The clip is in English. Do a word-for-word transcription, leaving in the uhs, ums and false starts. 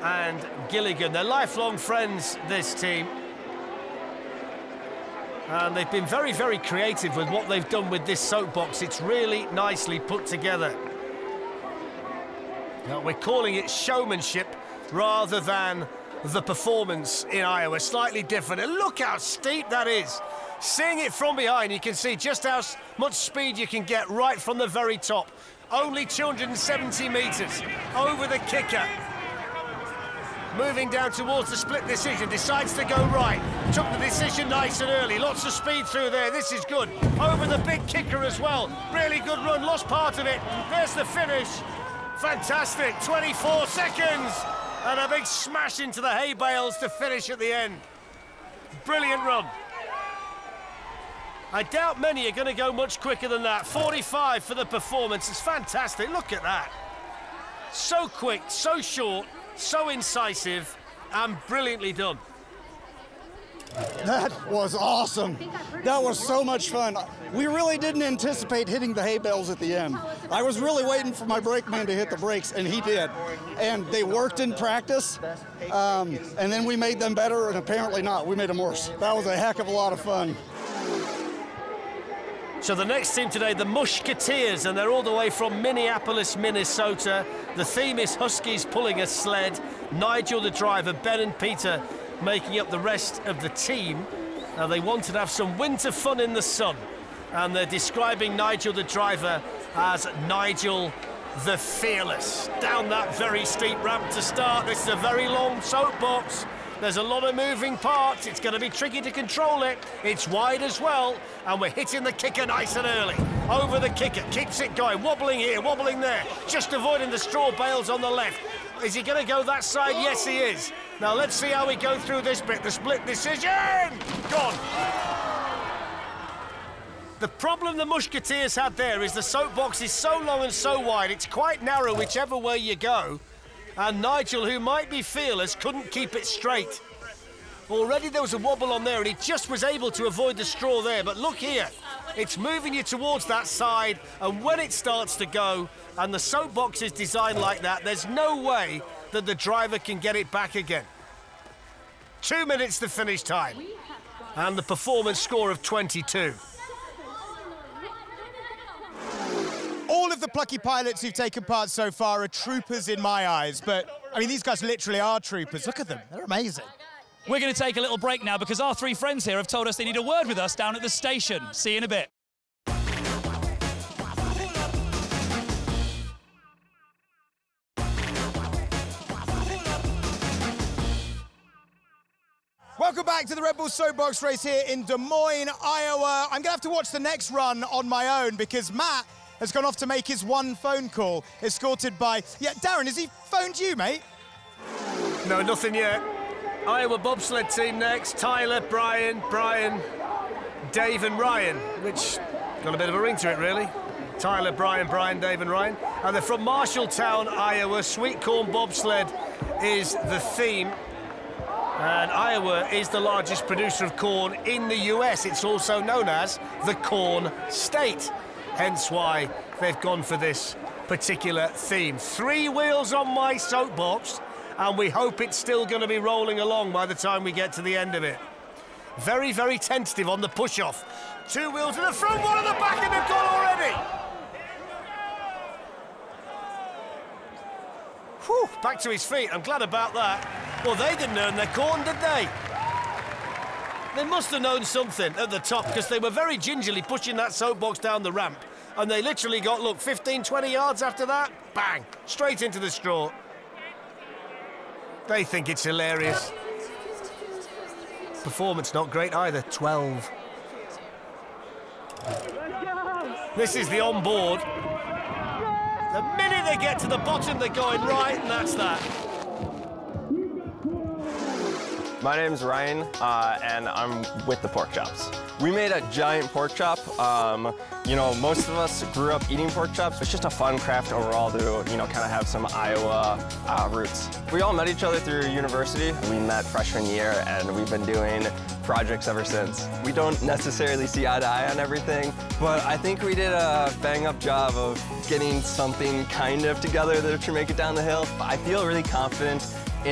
and Gilligan. They're lifelong friends, this team. And they've been very, very creative with what they've done with this soapbox. It's really nicely put together. Now, we're calling it showmanship rather than the performance in Iowa. Slightly different. And look how steep that is. Seeing it from behind, you can see just how much speed you can get right from the very top. Only two hundred seventy metres over the kicker. Moving down towards the split decision, decides to go right. Took the decision nice and early. Lots of speed through there. This is good. Over the big kicker as well. Really good run. Lost part of it. There's the finish. Fantastic. twenty-four seconds. And a big smash into the hay bales to finish at the end. Brilliant run. I doubt many are going to go much quicker than that. forty-five for the performance. It's fantastic. Look at that. So quick, so short, so incisive, and brilliantly done. That was awesome. That was so much fun. We really didn't anticipate hitting the hay bales at the end. I was really waiting for my brakeman to hit the brakes, and he did. And they worked in practice, um, and then we made them better, and apparently not. We made them worse. That was a heck of a lot of fun. So the next team today, the Mushketeers, and they're all the way from Minneapolis, Minnesota. The theme is Huskies pulling a sled. Nigel, the driver, Ben and Peter making up the rest of the team. Now, they wanted to have some winter fun in the sun, and they're describing Nigel, the driver, as Nigel the Fearless. Down that very steep ramp to start. This is a very long soapbox. There's a lot of moving parts. It's going to be tricky to control it. It's wide as well, and we're hitting the kicker nice and early. Over the kicker, keeps it going, wobbling here, wobbling there, just avoiding the straw bales on the left. Is he going to go that side? Yes, he is. Now, let's see how we go through this bit. The split decision! Gone. The problem the Musketeers had there is the soapbox is so long and so wide, it's quite narrow whichever way you go. And Nigel, who might be fearless, couldn't keep it straight. Already there was a wobble on there, and he just was able to avoid the straw there. But look here, it's moving you towards that side, and when it starts to go, and the soapbox is designed like that, there's no way that the driver can get it back again. Two minutes to finish time, and the performance score of twenty-two. All of the plucky pilots who've taken part so far are troopers in my eyes, but, I mean, these guys literally are troopers. Look at them. They're amazing. We're going to take a little break now because our three friends here have told us they need a word with us down at the station. See you in a bit. Welcome back to the Red Bull Soapbox race here in Des Moines, Iowa. I'm going to have to watch the next run on my own because Matt has gone off to make his one phone call, escorted by... Yeah, Darren, has he phoned you, mate? No, nothing yet. Iowa bobsled team next. Tyler, Brian, Brian, Dave and Ryan, which got a bit of a ring to it, really. Tyler, Brian, Brian, Dave and Ryan. And they're from Marshalltown, Iowa. Sweet corn bobsled is the theme. And Iowa is the largest producer of corn in the U S. It's also known as the Corn State. Hence why they've gone for this particular theme. Three wheels on my soapbox, and we hope it's still going to be rolling along by the time we get to the end of it. Very, very tentative on the push-off. Two wheels in the front, one in the back, and they've gone already. Whew, back to his feet. I'm glad about that. Well, they didn't earn their corn, did they? They must have known something at the top because they were very gingerly pushing that soapbox down the ramp. And they literally got, look, fifteen, twenty yards after that, bang, straight into the straw. They think it's hilarious. Performance not great either, twelve. This is the onboard. The minute they get to the bottom, they're going right, and that's that. My name's Ryan, uh, and I'm with the Pork Chops. We made a giant pork chop. Um, you know, most of us grew up eating pork chops. It's just a fun craft overall to, you know, kind of have some Iowa uh, roots. We all met each other through university. We met freshman year, and we've been doing projects ever since. We don't necessarily see eye to eye on everything, but I think we did a bang-up job of getting something kind of together that should make it down the hill. I feel really confident